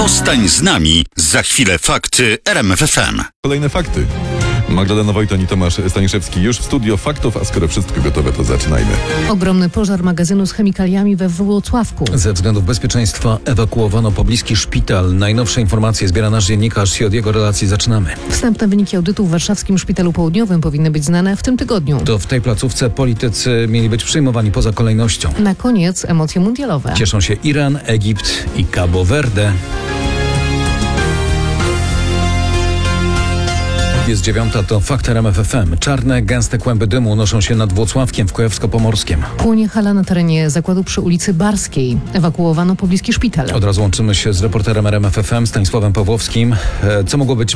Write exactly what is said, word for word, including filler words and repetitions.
Zostań z nami. Za chwilę fakty R M F F M. Kolejne fakty. Magdalena Wojton i Tomasz Staniszewski już w studio faktów, a skoro wszystko gotowe, to zaczynajmy. Ogromny pożar magazynu z chemikaliami we Włocławku. Ze względów bezpieczeństwa ewakuowano pobliski szpital. Najnowsze informacje zbiera nasz dziennikarz i od jego relacji zaczynamy. Wstępne wyniki audytu w warszawskim Szpitalu Południowym powinny być znane w tym tygodniu. To w tej placówce politycy mieli być przyjmowani poza kolejnością. Na koniec emocje mundialowe. Cieszą się Iran, Egipt i Cabo Verde. Jest dziewiąta, to fakt R M F F M. Czarne, gęste kłęby dymu unoszą się nad Włocławkiem w Kujawsko-Pomorskiem. Płonie hala na terenie zakładu przy ulicy Barskiej. Ewakuowano pobliski szpital. Od razu łączymy się z reporterem R M F F M Stanisławem Pawłowskim. E, Co mogło być